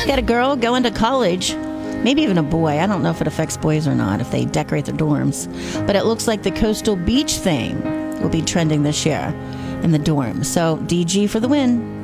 Got a girl going to college, maybe even a boy. I don't know if it affects boys or not, if they decorate their dorms. But it looks like the coastal beach theme will be trending this year in the dorms. So DG for the win.